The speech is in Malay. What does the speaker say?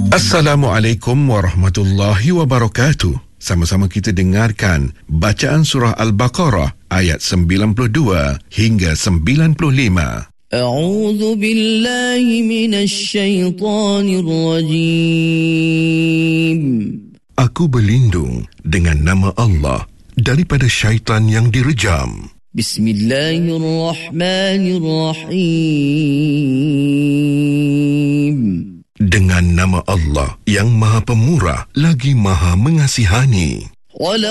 Assalamualaikum warahmatullahi wabarakatuh. Sama-sama kita dengarkan bacaan surah Al-Baqarah ayat 92 hingga 95. A'udzu billahi minasy syaithanir rajim. Aku berlindung dengan nama Allah daripada syaitan yang direjam. Bismillahirrahmanirrahim. Dengan nama Allah yang Maha Pemurah lagi Maha Mengasihani.